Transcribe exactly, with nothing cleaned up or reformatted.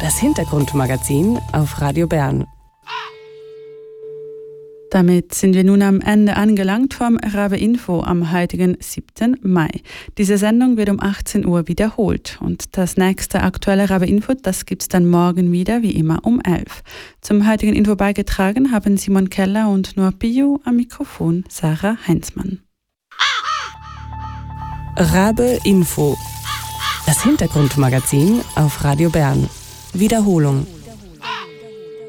Das Hintergrundmagazin auf Radio Bern. Damit sind wir nun am Ende angelangt vom Rabe Info am heutigen siebten Mai. Diese Sendung wird um achtzehn Uhr wiederholt und das nächste aktuelle Rabe Info, das gibt's dann morgen wieder, wie immer um elf. Zum heutigen Info beigetragen haben Simon Keller und Noah Piu, am Mikrofon Sarah Heinzmann. Rabe Info. Das Hintergrundmagazin auf Radio Bern. Wiederholung.